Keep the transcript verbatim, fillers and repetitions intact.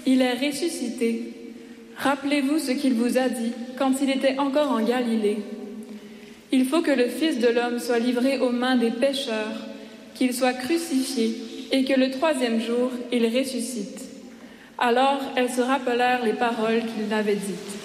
il est ressuscité. Rappelez-vous ce qu'il vous a dit quand il était encore en Galilée. Il faut que le Fils de l'homme soit livré aux mains des pécheurs, qu'il soit crucifié et que le troisième jour, il ressuscite. Alors elles se rappelèrent les paroles qu'il avait dites.